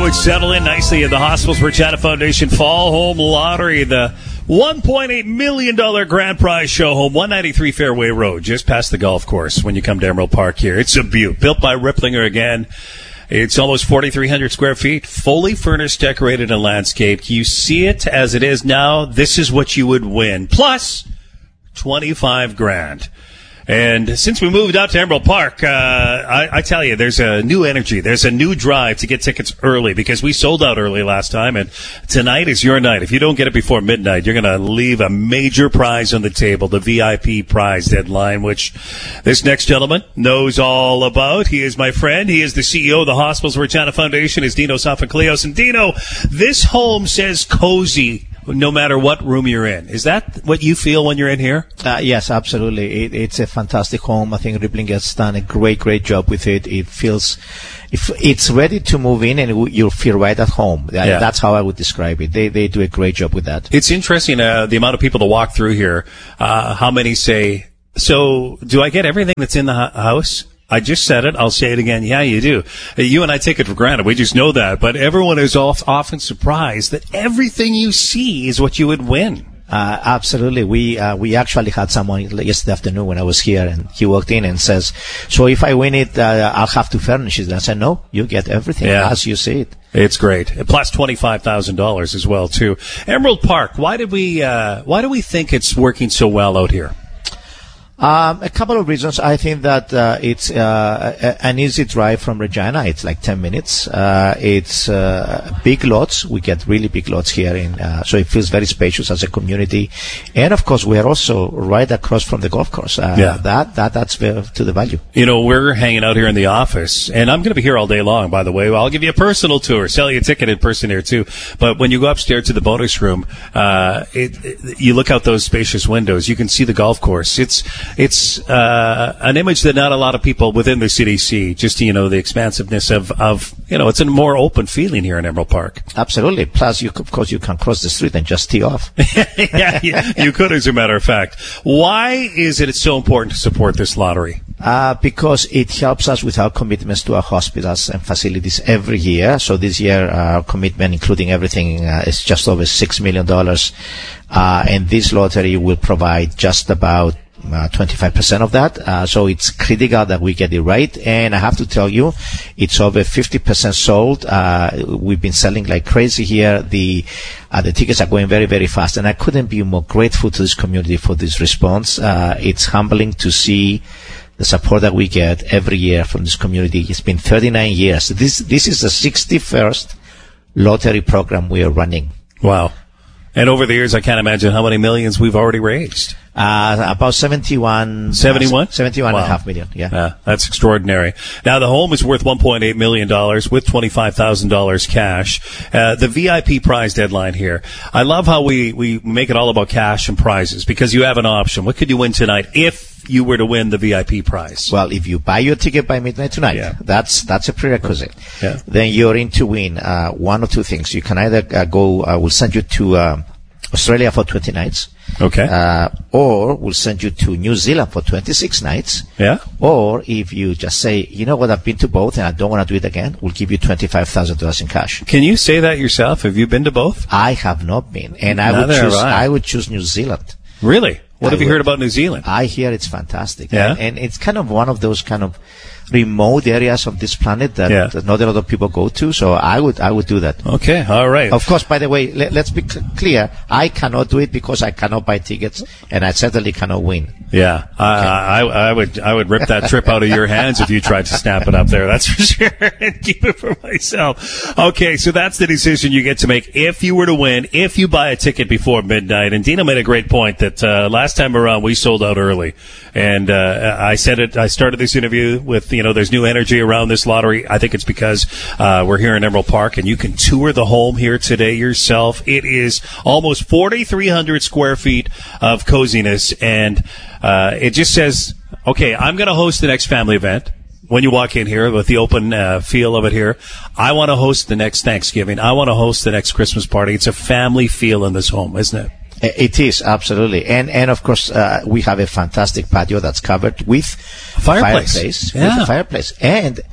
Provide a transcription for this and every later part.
would settle in nicely at the Hospitals for China Foundation Fall Home Lottery. The $1.8 million grand prize show home, 193 Fairway Road, just past the golf course when you come to Emerald Park here. It's a beaut. Built by Ripplinger again. It's almost 4,300 square feet, fully furnished, decorated, and landscaped. You see it as it is now. This is what you would win. Plus, 25 grand. And since we moved out to Emerald Park, I tell you, there's a new energy. There's a new drive to get tickets early because we sold out early last time. And tonight is your night. If you don't get it before midnight, you're going to leave a major prize on the table, the VIP prize deadline, which this next gentleman knows all about. He is my friend. He is the CEO of the Hospitals for China Foundation. Is Dino Sofocleos. And Dino, this home says cozy no matter what room you're in. Is that what you feel when you're in here? Yes, absolutely. It's a fantastic home. I think Rippling has done a great job with it. It feels, if it's ready to move in and you'll feel right at home. That's how I would describe it. They do a great job with that. It's interesting, the amount of people that walk through here, how many say, so do I get everything that's in the house? I just said it. I'll say it again. Yeah, you do. You and I take it for granted. We just know that. But everyone is often surprised that everything you see is what you would win. Absolutely. We actually had someone yesterday afternoon when I was here, and he walked in and says, so if I win it, I'll have to furnish it. And I said, no, you get everything as you see it. It's great. Plus $25,000 as well, too. Emerald Park. Why do we think it's working so well out here? A couple of reasons. I think that it's an easy drive from Regina. It's like 10 minutes. It's big lots. We get really big lots here, so it feels very spacious as a community. And of course, we are also right across from the golf course. That's to the value. You know, we're hanging out here in the office, and I'm going to be here all day long. By the way, I'll give you a personal tour, sell you a ticket in person here too. But when you go upstairs to the bonus room, you look out those spacious windows. You can see the golf course. It's an image that not a lot of people within the city see. Just, the expansiveness of it's a more open feeling here in Emerald Park. Absolutely. Plus, of course, you can cross the street and just tee off. Yeah, you could, as a matter of fact. Why is it so important to support this lottery? Because it helps us with our commitments to our hospitals and facilities every year. So this year, our commitment, including everything, is just over $6 million. And this lottery will provide just about 25% of that. So it's critical that we get it right. And I have to tell you, it's over 50% sold. We've been selling like crazy here. The tickets are going very, very fast. And I couldn't be more grateful to this community for this response. It's humbling to see the support that we get every year from this community. It's been 39 years. This is the 61st lottery program we are running. Wow. And over the years, I can't imagine how many millions we've already raised. About 71. 71? 71.5 million, yeah. That's extraordinary. Now, the home is worth $1.8 million with $25,000 cash. The VIP prize deadline here. I love how we make it all about cash and prizes because you have an option. What could you win tonight if you were to win the VIP prize? Well, if you buy your ticket by midnight tonight, that's a prerequisite. Yeah. Then you're in to win one or two things. You can either we'll send you to Australia for 20 nights. Okay. Or we'll send you to New Zealand for 26 nights. Yeah. Or if you just say, you know what, I've been to both and I don't want to do it again, we'll give you $25,000 in cash. Can you say that yourself? Have you been to both? I have not been. And I would choose New Zealand. Really? What have you heard about New Zealand? I hear it's fantastic. Yeah. And it's kind of one of those kind of remote areas of this planet that not a lot of people go to. So I would do that. Okay. All right. Of course, by the way, let's be clear. I cannot do it because I cannot buy tickets and I certainly cannot win. Yeah. I would rip that trip out of your hands if you tried to snap it up there. That's for sure. And keep it for myself. Okay. So that's the decision you get to make if you were to win, if you buy a ticket before midnight. And Dino made a great point that, last time around we sold out early. And, I said it, I started this interview with, there's new energy around this lottery. I think it's because we're here in Emerald Park, and you can tour the home here today yourself. It is almost 4,300 square feet of coziness, and it just says, okay, I'm going to host the next family event. When you walk in here with the open feel of it here, I want to host the next Thanksgiving. I want to host the next Christmas party. It's a family feel in this home, isn't it? It is, absolutely. And of course, we have a fantastic patio that's covered with fireplace. With a fireplace. And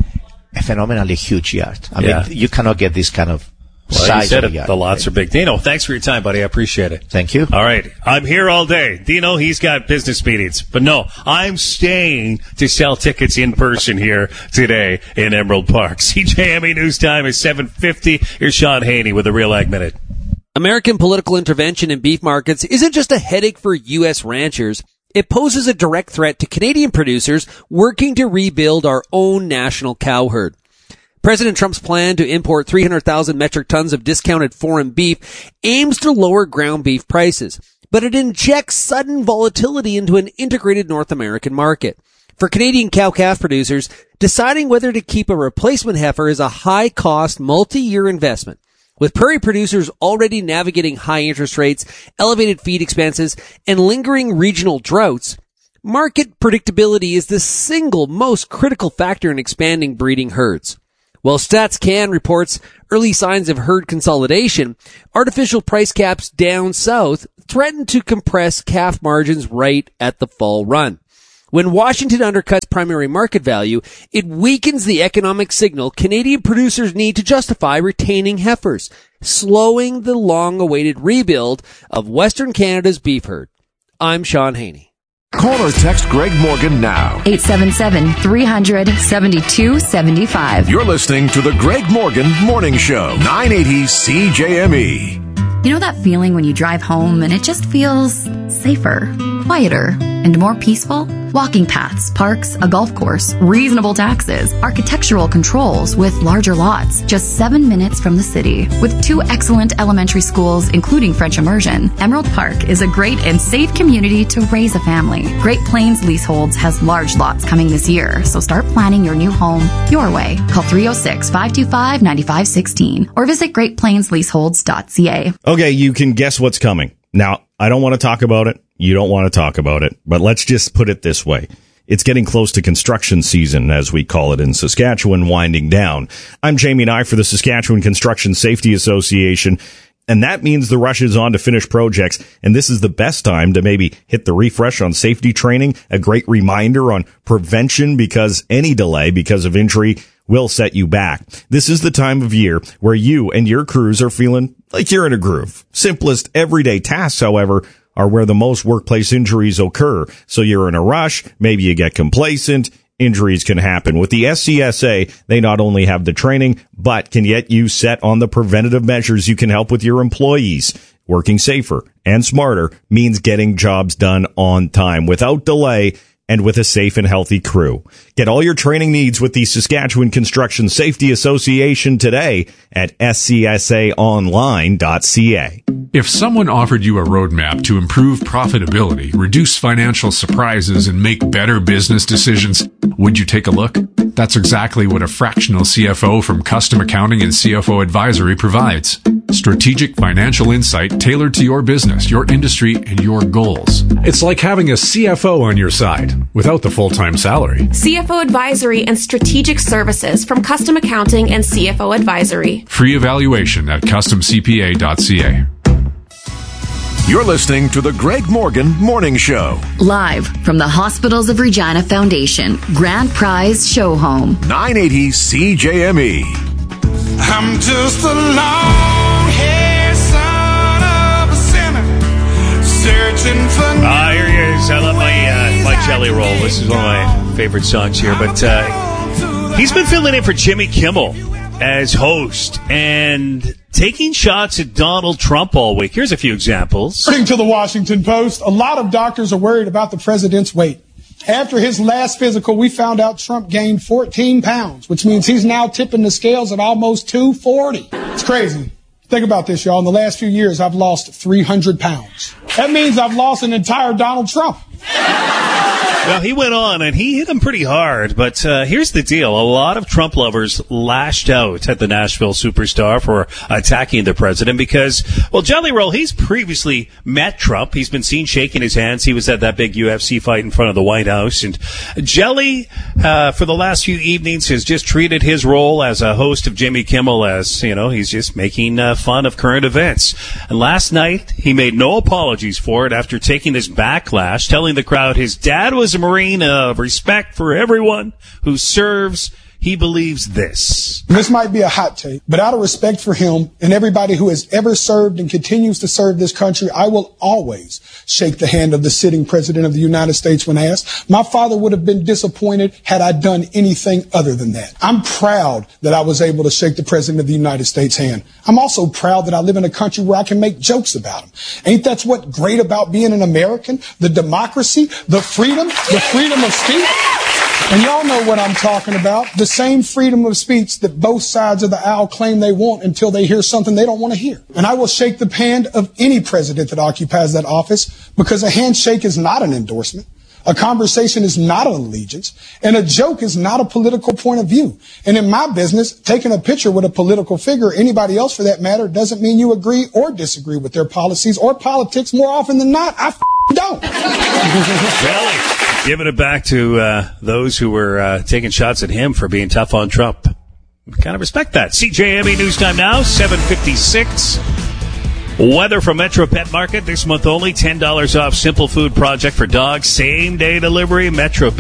a phenomenally huge yard. I mean, you cannot get this kind of size you said of it. yard. The lots are big. Dino, thanks for your time, buddy. I appreciate it. Thank you. All right. I'm here all day. Dino, he's got business meetings. But no, I'm staying to sell tickets in person here today in Emerald Park. CJME News Time is 7:50. Here's Sean Haney with the Real Ag Minute. American political intervention in beef markets isn't just a headache for U.S. ranchers. It poses a direct threat to Canadian producers working to rebuild our own national cow herd. President Trump's plan to import 300,000 metric tons of discounted foreign beef aims to lower ground beef prices, but it injects sudden volatility into an integrated North American market. For Canadian cow-calf producers, deciding whether to keep a replacement heifer is a high-cost, multi-year investment. With prairie producers already navigating high interest rates, elevated feed expenses, and lingering regional droughts, market predictability is the single most critical factor in expanding breeding herds. While StatsCan reports early signs of herd consolidation, artificial price caps down south threaten to compress calf margins right at the fall run. When Washington undercuts primary market value, it weakens the economic signal Canadian producers need to justify retaining heifers, slowing the long-awaited rebuild of Western Canada's beef herd. I'm Sean Haney. Call or text Greg Morgan now. 877-300-7275. You're listening to the Greg Morgan Morning Show, 980 CJME. You know that feeling when you drive home and it just feels safer, quieter, and more peaceful? Walking paths, parks, a golf course, reasonable taxes, architectural controls with larger lots, just 7 minutes from the city. With 2 excellent elementary schools, including French immersion, Emerald Park is a great and safe community to raise a family. Great Plains Leaseholds has large lots coming this year, so start planning your new home your way. Call 306-525-9516 or visit greatplainsleaseholds.ca. Okay, you can guess what's coming. Now, I don't want to talk about it. You don't want to talk about it. But let's just put it this way. It's getting close to construction season, as we call it in Saskatchewan, winding down. I'm Jamie Nye for the Saskatchewan Construction Safety Association. And that means the rush is on to finish projects. And this is the best time to maybe hit the refresh on safety training, a great reminder on prevention, because any delay because of injury will set you back. This is the time of year where you and your crews are feeling like you're in a groove. Simplest everyday tasks, however, are where the most workplace injuries occur. So you're in a rush, maybe you get complacent, injuries can happen. With the SCSA, they not only have the training, but can get you set on the preventative measures you can help with your employees. Working safer and smarter means getting jobs done on time, without delay, and with a safe and healthy crew. Get all your training needs with the Saskatchewan Construction Safety Association today at scsaonline.ca. If someone offered you a roadmap to improve profitability, reduce financial surprises, and make better business decisions, would you take a look? That's exactly what a fractional CFO from Custom Accounting and CFO Advisory provides. Strategic financial insight tailored to your business, your industry, and your goals. It's like having a CFO on your side without the full-time salary. CFO Advisory and Strategic Services from Custom Accounting and CFO Advisory. Free evaluation at customcpa.ca. You're listening to the Greg Morgan Morning Show. Live from the Hospitals of Regina Foundation Grand Prize Show Home. 980 CJME. I'm just a long-haired son of a sinner, searching for... Here he is. I love my Jelly Roll. This is one of my favorite songs here. But he's been filling in for Jimmy Kimmel as host and taking shots at Donald Trump all week. Here's a few examples. According to the Washington Post, a lot of doctors are worried about the president's weight. After his last physical, we found out Trump gained 14 pounds, which means he's now tipping the scales at almost 240. It's crazy. Think about this, y'all. In the last few years, I've lost 300 pounds. That means I've lost an entire Donald Trump. Well, he went on, and he hit him pretty hard. But here's the deal. A lot of Trump lovers lashed out at the Nashville superstar for attacking the president because, well, Jelly Roll, he's previously met Trump. He's been seen shaking his hands. He was at that big UFC fight in front of the White House. And Jelly, for the last few evenings, has just treated his role as a host of Jimmy Kimmel as, you know, he's just making fun of current events. And last night, he made no apologies for it after taking this backlash, telling the crowd his dad was a Marine of respect for everyone who serves he believes this. This might be a hot take, but out of respect for him and everybody who has ever served and continues to serve this country, I will always shake the hand of the sitting president of the United States when asked. My father would have been disappointed had I done anything other than that. I'm proud that I was able to shake the president of the United States' hand. I'm also proud that I live in a country where I can make jokes about him. Ain't that's what great about being an American? The democracy, the freedom of speech. And y'all know what I'm talking about. The same freedom of speech that both sides of the aisle claim they want until they hear something they don't want to hear. And I will shake the hand of any president that occupies that office, because a handshake is not an endorsement. A conversation is not an allegiance, and a joke is not a political point of view. And in my business, taking a picture with a political figure, anybody else for that matter, doesn't mean you agree or disagree with their policies or politics. More often than not, I don't. Really? Giving it back to those who were taking shots at him for being tough on Trump. Kind of respect that. CJME News Time now, 7:56. Weather from Metro Pet Market this month only. $10 off Simple Food Project for dogs. Same day delivery.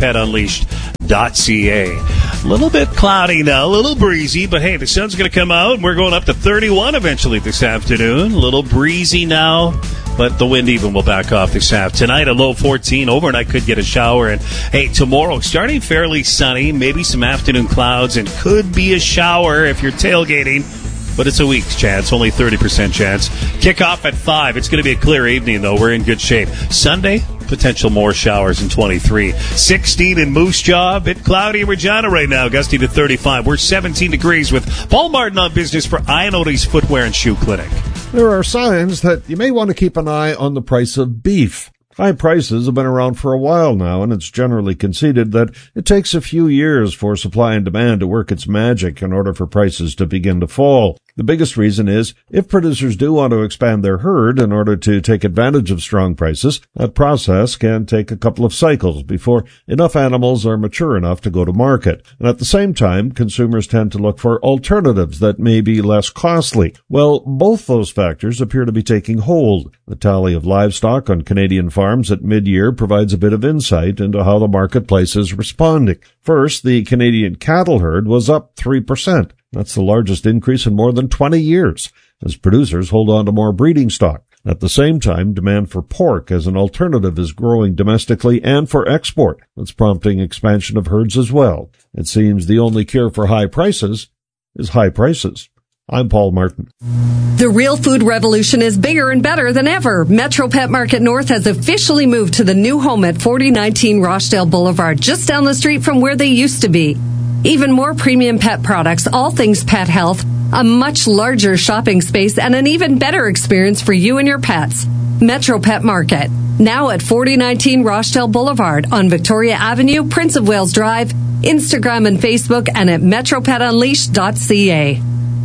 MetroPetUnleashed.ca. A little bit cloudy now, a little breezy, but hey, the sun's going to come out and we're going up to 31 eventually this afternoon. A little breezy now, but the wind even will back off this afternoon. Tonight, a low 14. Overnight could get a shower. And hey, tomorrow, starting fairly sunny, maybe some afternoon clouds, and could be a shower if you're tailgating. But it's a week's chance, only 30% chance. Kickoff at 5. It's going to be a clear evening, though. We're in good shape. Sunday, potential more showers in 23. 16 in Moose Jaw. Bit cloudy in Regina right now, gusty to 35. We're 17 degrees with Paul Martin on business for Ionoti's Footwear and Shoe Clinic. There are signs that you may want to keep an eye on the price of beef. High prices have been around for a while now, and it's generally conceded that it takes a few years for supply and demand to work its magic in order for prices to begin to fall. The biggest reason is, if producers do want to expand their herd in order to take advantage of strong prices, that process can take a couple of cycles before enough animals are mature enough to go to market. And at the same time, consumers tend to look for alternatives that may be less costly. Well, both those factors appear to be taking hold. The tally of livestock on Canadian farms at mid-year provides a bit of insight into how the marketplace is responding. First, the Canadian cattle herd was up 3%. That's the largest increase in more than 20 years, as producers hold on to more breeding stock. At the same time, demand for pork as an alternative is growing domestically and for export. That's prompting expansion of herds as well. It seems the only cure for high prices is high prices. I'm Paul Martin. The real food revolution is bigger and better than ever. Metro Pet Market North has officially moved to the new home at 4019 Rochdale Boulevard, just down the street from where they used to be. Even more premium pet products, all things pet health, a much larger shopping space, and an even better experience for you and your pets. Metro Pet Market, now at 4019 Rochdale Boulevard on Victoria Avenue, Prince of Wales Drive, Instagram and Facebook, and at metropetunleashed.ca.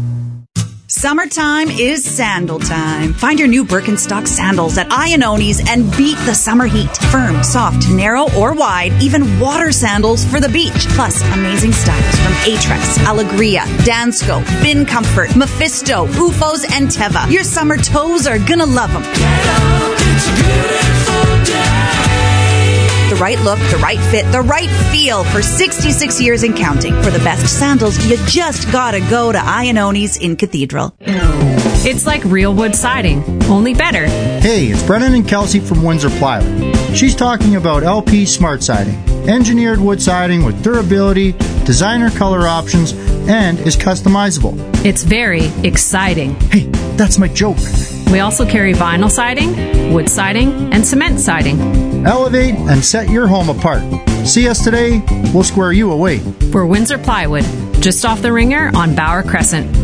Summertime is sandal time. Find your new Birkenstock sandals at Iononis and beat the summer heat. Firm, soft, narrow, or wide, even water sandals for the beach. Plus, amazing styles from Aetrex, Alegria, Dansko, Bin Comfort, Mephisto, Ufos, and Teva. Your summer toes are gonna love them. The right look, the right fit, the right feel for 66 years and counting. For the best sandals, you just gotta go to Iononis in Cathedral. It's like real wood siding, only better. Hey, it's Brennan and Kelsey from Windsor Plywood. She's talking about LP Smart Siding. Engineered wood siding with durability, designer color options, and is customizable. It's very exciting. Hey, that's my joke. We also carry vinyl siding, wood siding, and cement siding. Elevate and set your home apart. See us today, we'll square you away. We're Windsor Plywood, just off the Ringer on Bauer Crescent.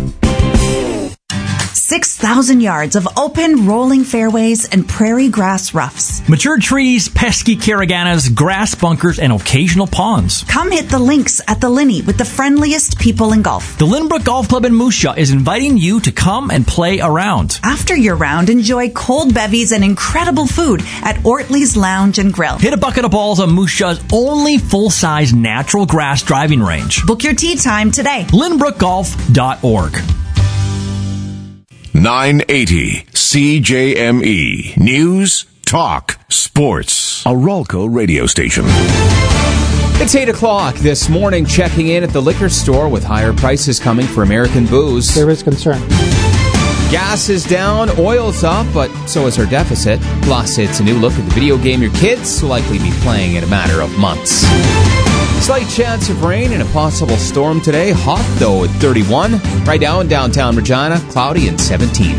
6,000 yards of open, rolling fairways and prairie grass roughs. Mature trees, pesky caraganas, grass bunkers, and occasional ponds. Come hit the links at the Linney with the friendliest people in golf. The Lynbrook Golf Club in Moose Jaw is inviting you to come and play around. After your round, enjoy cold bevies and incredible food at Ortley's Lounge and Grill. Hit a bucket of balls on Moose Jaw's only full-size natural grass driving range. Book your tee time today. LynbrookGolf.org. 980 CJME News, Talk, Sports. A Ralco radio station. It's 8 o'clock this morning, checking in at the liquor store with higher prices coming for American booze. There is concern. Gas is down, oil's up, but so is our deficit. Plus, it's a new look at the video game your kids will likely be playing in a matter of months. Slight chance of rain and a possible storm today. Hot, though, at 31. Right now in downtown Regina, cloudy and 17.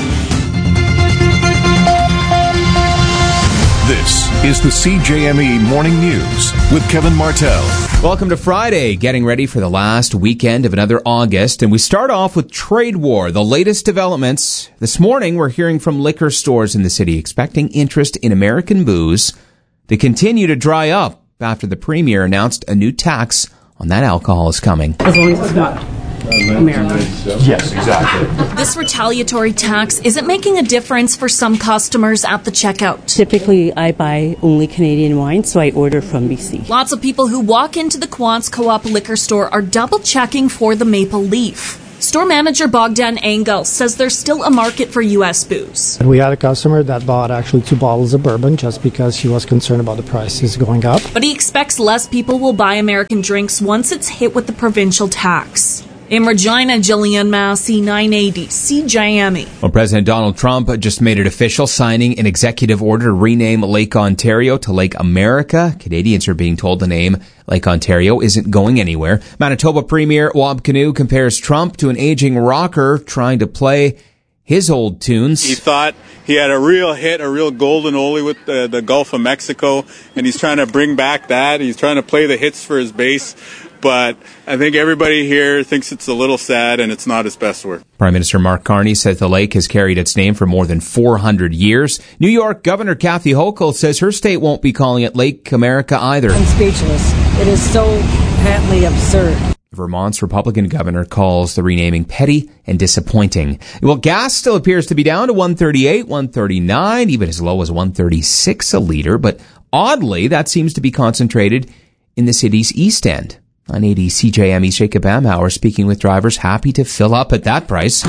This is the CJME Morning News with Kevin Martell. Welcome to Friday, getting ready for the last weekend of another August. And we start off with trade war, the latest developments. This morning, we're hearing from liquor stores in the city expecting interest in American booze to continue to dry up after the premier announced a new tax on that alcohol is coming. As long as it's not American. Yes, exactly. This retaliatory tax isn't making a difference for some customers at the checkout. Typically, I buy only Canadian wine, so I order from BC. Lots of people who walk into the Quants Co-op liquor store are double-checking for the maple leaf. Store manager Bogdan Engel says there's still a market for U.S. booze. And we had a customer that bought actually 2 bottles of bourbon just because he was concerned about the prices going up. But he expects less people will buy American drinks once it's hit with the provincial tax. In Regina, Jillian Massey, 980 CJME. Well, President Donald Trump just made it official, signing an executive order to rename Lake Ontario to Lake America. Canadians are being told the name Lake Ontario isn't going anywhere. Manitoba Premier Wab Kinew compares Trump to an aging rocker trying to play his old tunes. He thought he had a real hit, a real golden oldie with the Gulf of Mexico, and he's trying to bring back that. He's trying to play the hits for his base. But I think everybody here thinks it's a little sad and it's not his best work. Prime Minister Mark Carney says the lake has carried its name for more than 400 years. New York Governor Kathy Hochul says her state won't be calling it Lake America either. I'm speechless. It is so patently absurd. Vermont's Republican governor calls the renaming petty and disappointing. Well, gas still appears to be down to $1.38, $1.39, even as low as $1.36 a liter. But oddly, that seems to be concentrated in the city's East End. 980 CJME's Jacob Amhauer speaking with drivers happy to fill up at that price.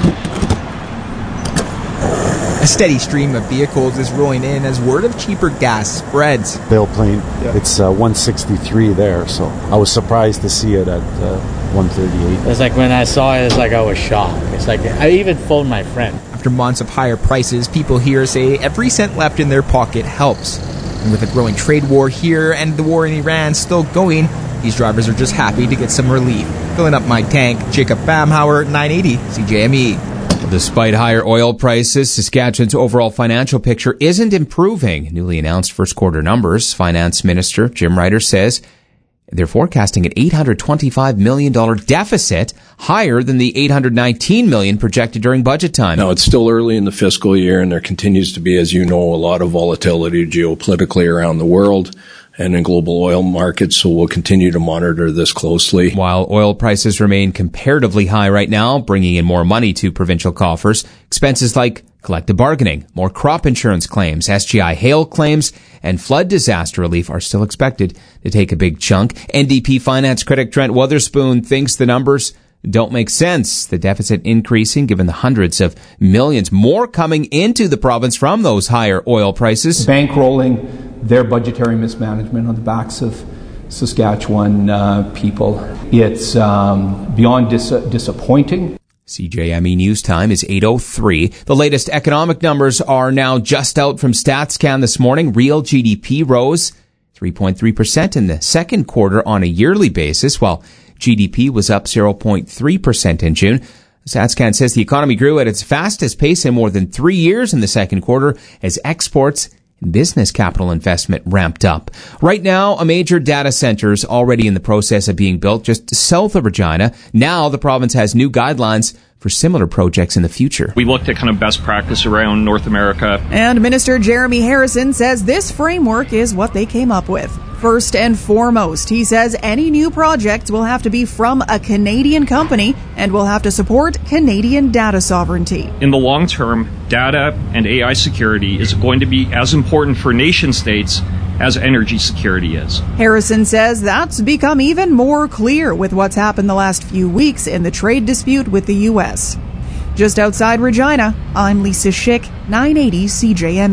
A steady stream of vehicles is rolling in as word of cheaper gas spreads. Belle Plaine, it's 163 there, so I was surprised to see it at 138. It's like when I saw it, it's like I was shocked. It's like I even phoned my friend. After months of higher prices, people here say every cent left in their pocket helps. And with a growing trade war here and the war in Iran still going, these drivers are just happy to get some relief. Filling up my tank, Jacob Bamhauer, 980 CJME. Despite higher oil prices, Saskatchewan's overall financial picture isn't improving. Newly announced first quarter numbers, Finance Minister Jim Ryder says they're forecasting an $825 million deficit, higher than the $819 million projected during budget time. Now, it's still early in the fiscal year, and there continues to be, as you know, a lot of volatility geopolitically around the world and in global oil markets, so we'll continue to monitor this closely. While oil prices remain comparatively high right now, bringing in more money to provincial coffers, expenses like collective bargaining, more crop insurance claims, SGI hail claims, and flood disaster relief are still expected to take a big chunk. NDP finance critic Trent Wotherspoon thinks the numbers don't make sense. The deficit increasing given the hundreds of millions more coming into the province from those higher oil prices. Bankrolling their budgetary mismanagement on the backs of Saskatchewan people. It's beyond disappointing. CJME News Time is 8:03. The latest economic numbers are now just out from StatsCan this morning. Real GDP rose 3.3% in the second quarter on a yearly basis, while GDP was up 0.3% in June. StatsCan says the economy grew at its fastest pace in more than 3 years in the second quarter as exports and business capital investment ramped up. Right now, a major data center is already in the process of being built just south of Regina. Now the province has new guidelines for similar projects in the future. We looked at kind of best practice around North America. And Minister Jeremy Harrison says this framework is what they came up with. First and foremost, he says any new project will have to be from a Canadian company and will have to support Canadian data sovereignty. In the long term, data and AI security is going to be as important for nation states as energy security is. Harrison says that's become even more clear with what's happened the last few weeks in the trade dispute with the U.S. Just outside Regina, I'm Lisa Schick, 980 CJME.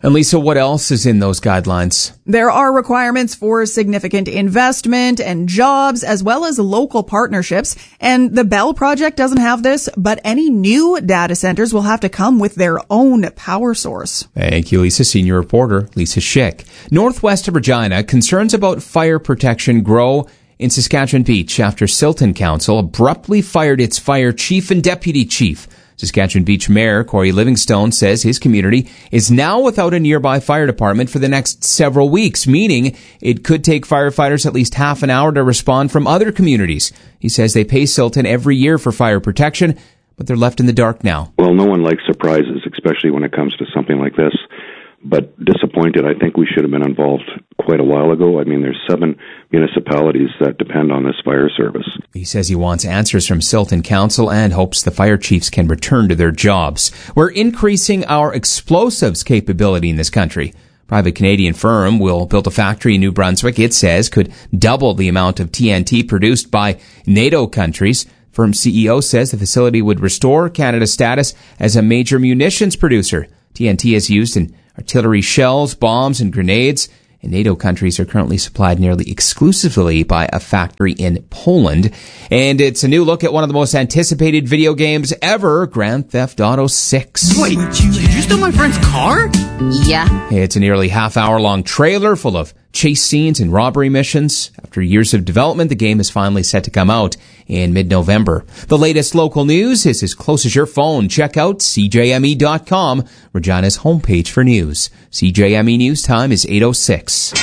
And Lisa, what else is in those guidelines? There are requirements for significant investment and jobs, as well as local partnerships. And the Bell project doesn't have this, but any new data centers will have to come with their own power source. Thank you, Lisa. Senior reporter Lisa Schick. Northwest of Regina, concerns about fire protection grow in Saskatchewan Beach after Silton Council abruptly fired its fire chief and deputy chief. Saskatchewan Beach Mayor Corey Livingstone says his community is now without a nearby fire department for the next several weeks, meaning it could take firefighters at least half an hour to respond from other communities. He says they pay Silton every year for fire protection, but they're left in the dark now. Well, no one likes surprises, especially when it comes to something like this. But disappointed, I think we should have been involved quite a while ago. I mean, there's 7 municipalities that depend on this fire service. He says he wants answers from Silton Council and hopes the fire chiefs can return to their jobs. We're increasing our explosives capability in this country. Private Canadian firm will build a factory in New Brunswick, it says, could double the amount of TNT produced by NATO countries. Firm CEO says the facility would restore Canada's status as a major munitions producer. TNT is used in artillery shells, bombs, and grenades. And NATO countries are currently supplied nearly exclusively by a factory in Poland. And it's a new look at one of the most anticipated video games ever, Grand Theft Auto 6. Wait, did you steal my friend's car? Yeah. It's a nearly half-hour-long trailer full of chase scenes and robbery missions. After years of development, the game is finally set to come out in mid-November. The latest local news is as close as your phone. Check out CJME.com, Regina's homepage for news. CJME News Time is 8:06.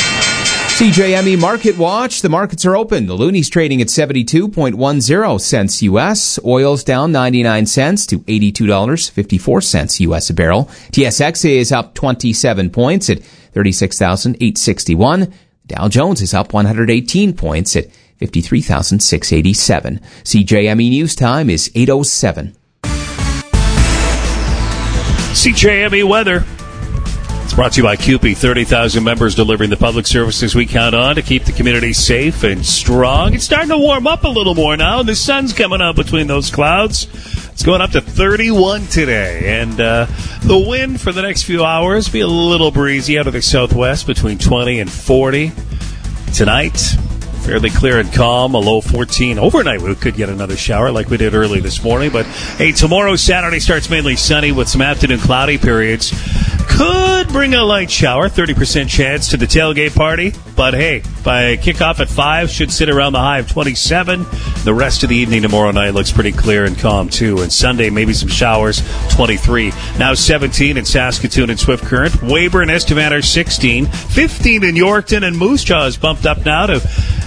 CJME Market Watch. The markets are open. The Looney's trading at 72.10 cents U.S. Oil's down 99 cents to $82.54 U.S. a barrel. TSX is up 27 points at 36,861. Dow Jones is up 118 points at 53,687. CJME News Time is 8:07. CJME weather. It's brought to you by CUPE. 30,000 members delivering the public services we count on to keep the community safe and strong. It's starting to warm up a little more now. The sun's coming up between those clouds. It's going up to 31 today. And the wind for the next few hours be a little breezy out of the southwest between 20 and 40. Tonight, fairly clear and calm, a low 14. Overnight, we could get another shower like we did early this morning. But, hey, tomorrow, Saturday, starts mainly sunny with some afternoon cloudy periods. Could bring a light shower, 30% chance to the tailgate party. But, hey, by kickoff at 5, should sit around the high of 27. The rest of the evening tomorrow night looks pretty clear and calm, too. And Sunday, maybe some showers, 23. Now 17 in Saskatoon and Swift Current. Weyburn, Estevan are 16. 15 in Yorkton, and Moose Jaw is bumped up now to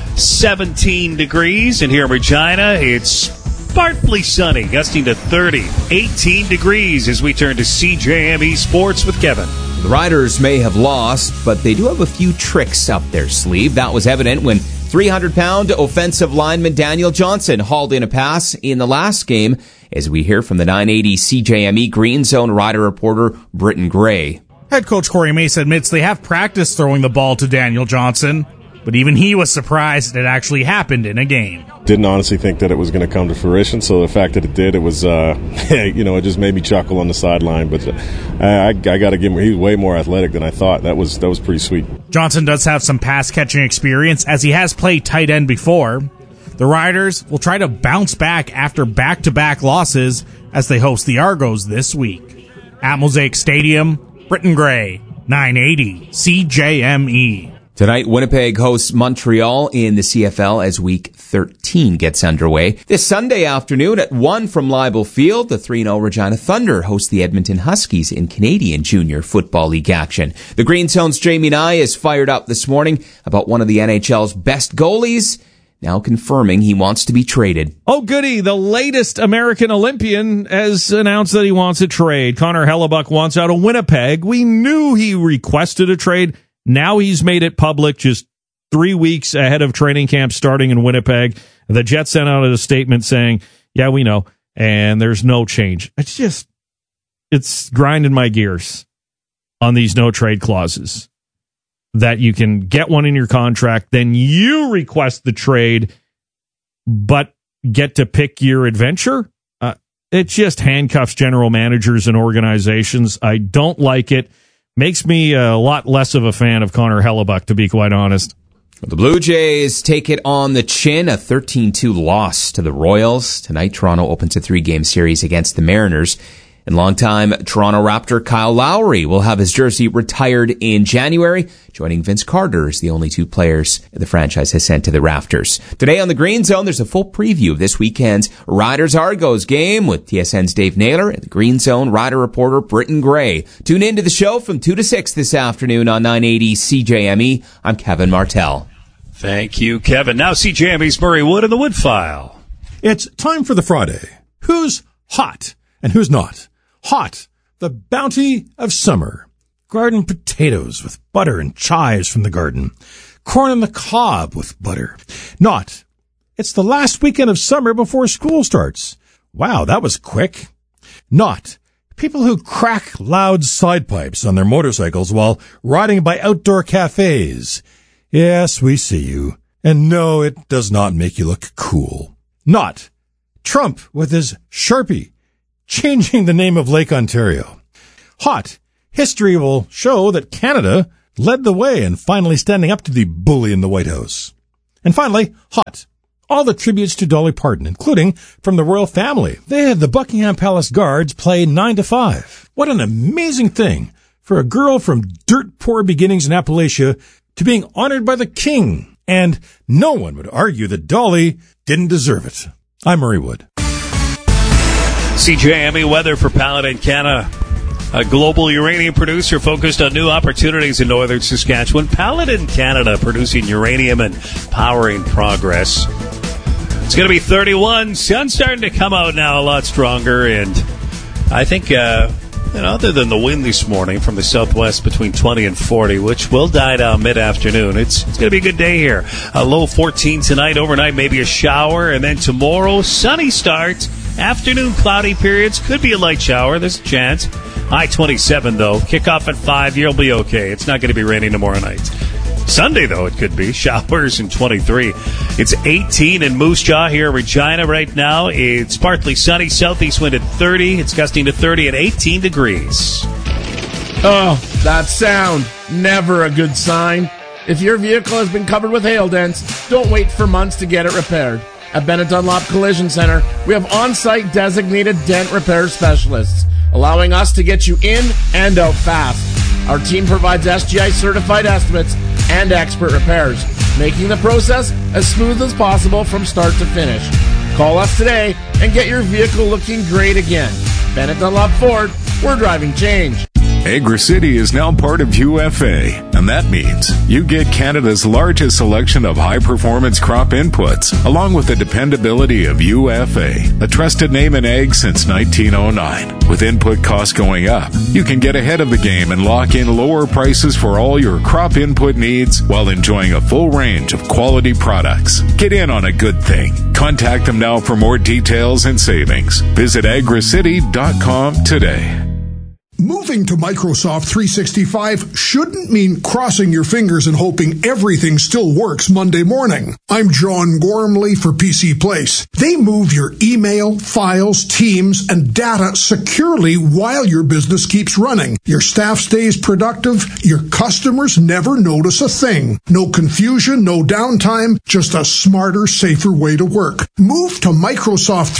17 degrees. And here in Regina, it's partly sunny, gusting to 30. 18 degrees as we turn to CJME Sports with Kevin. The Riders may have lost, but they do have a few tricks up their sleeve. That was evident when 300-pound offensive lineman Daniel Johnson hauled in a pass in the last game, as we hear from the 980 CJME Green Zone Rider reporter Britton Gray. Head coach Corey Mesa admits they have practiced throwing the ball to Daniel Johnson, but even he was surprised it actually happened in a game. Didn't honestly think that it was going to come to fruition, so the fact that it did, it was, it just made me chuckle on the sideline. But I got to give him, he's way more athletic than I thought. That was pretty sweet. Johnson does have some pass-catching experience, as he has played tight end before. The Riders will try to bounce back after back-to-back losses as they host the Argos this week. At Mosaic Stadium, Britton Gray, 980 CJME. Tonight, Winnipeg hosts Montreal in the CFL as Week 13 gets underway. This Sunday afternoon at 1 from Leibel Field, the 3-0 Regina Thunder host the Edmonton Huskies in Canadian Junior Football League action. The Green Zone's Jamie Nye is fired up this morning about one of the NHL's best goalies, now confirming he wants to be traded. Oh, goody. The latest American Olympian has announced that he wants a trade. Connor Hellebuck wants out of Winnipeg. We knew he requested a trade. Now he's made it public just 3 weeks ahead of training camp starting in Winnipeg. The Jets sent out a statement saying, yeah, we know, and there's no change. It's grinding my gears on these no-trade clauses, that you can get one in your contract, then you request the trade, but get to pick your adventure. It just handcuffs general managers and organizations. I don't like it. makes me a lot less of a fan of Connor Hellebuck, to be quite honest. The Blue Jays take it on the chin, a 13-2 loss to the Royals. Tonight, Toronto opens a 3-game series against the Mariners. And longtime Toronto Raptor Kyle Lowry will have his jersey retired in January, joining Vince Carter as the only two players the franchise has sent to the rafters. Today on the Green Zone, there's a full preview of this weekend's Riders-Argos game with TSN's Dave Naylor and the Green Zone Rider reporter Britton Gray. Tune in to the show from 2 to 6 this afternoon on 980 CJME. I'm Kevin Martell. Thank you, Kevin. Now CJME's Murray Wood and the Wood File. It's time for the Friday. Who's hot and who's not? Hot, the bounty of summer. Garden potatoes with butter and chives from the garden. Corn on the cob with butter. Not, it's the last weekend of summer before school starts. Wow, that was quick. Not, people who crack loud side pipes on their motorcycles while riding by outdoor cafes. Yes, we see you. And no, it does not make you look cool. Not, Trump with his Sharpie changing the name of Lake Ontario. Hot, history will show that Canada led the way in finally standing up to the bully in the White House. And finally, hot, all the tributes to Dolly Parton, including from the royal family. They had the Buckingham Palace Guards play 9 to 5. What an amazing thing for a girl from dirt poor beginnings in Appalachia to being honored by the king. And no one would argue that Dolly didn't deserve it. I'm Murray Wood. CJME weather for Paladin, Canada. A global uranium producer focused on new opportunities in northern Saskatchewan. Paladin, Canada, producing uranium and powering progress. It's going to be 31. Sun's starting to come out now a lot stronger. And I think, other than the wind this morning from the southwest between 20 and 40, which will die down mid-afternoon, it's going to be a good day here. A low 14 tonight, overnight maybe a shower, and then tomorrow, sunny start. Afternoon cloudy periods, could be a light shower, there's a chance. High 27 though, kickoff at 5, you'll be okay. It's not going to be raining tomorrow night. Sunday though, it could be showers in 23. It's 18 in Moose Jaw here, Regina right now. It's partly sunny, southeast wind at 30. It's gusting to 30 at 18 degrees. Oh, that sound, never a good sign. If your vehicle has been covered with hail dents, don't wait for months to get it repaired. At Bennett Dunlop Collision Center, we have on-site designated dent repair specialists, allowing us to get you in and out fast. Our team provides SGI-certified estimates and expert repairs, making the process as smooth as possible from start to finish. Call us today and get your vehicle looking great again. Bennett Dunlop Ford, we're driving change. Agri-City is now part of UFA, and that means you get Canada's largest selection of high-performance crop inputs, along with the dependability of UFA, a trusted name in ag since 1909. With input costs going up, you can get ahead of the game and lock in lower prices for all your crop input needs while enjoying a full range of quality products. Get in on a good thing. Contact them now for more details and savings. Visit agricity.com today. Moving to Microsoft 365 shouldn't mean crossing your fingers and hoping everything still works Monday morning. I'm John Gormley for PC Place. They move your email, files, teams, and data securely while your business keeps running. Your staff stays productive. Your customers never notice a thing. No confusion, no downtime, just a smarter, safer way to work. Move to Microsoft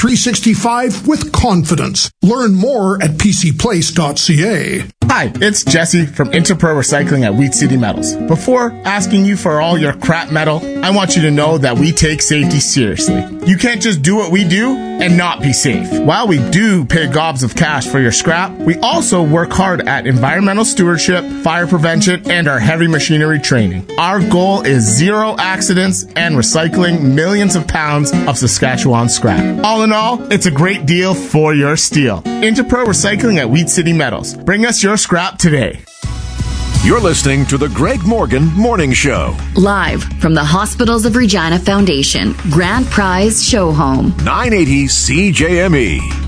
365 with confidence. Learn more at pcplace.ca. Hi, it's Jesse from Interpro Recycling at Wheat City Metals. Before asking you for all your crap metal, I want you to know that we take safety seriously. You can't just do what we do and not be safe. While we do pay gobs of cash for your scrap, we also work hard at environmental stewardship, fire prevention, and our heavy machinery training. Our goal is zero accidents and recycling millions of pounds of Saskatchewan scrap. All in all, it's a great deal for your steel. Interpro Recycling at Wheat City Metals. Bring us your scrap today. You're listening to the Greg Morgan Morning Show. Live from the Hospitals of Regina Foundation, Grand Prize Show Home. 980 CJME.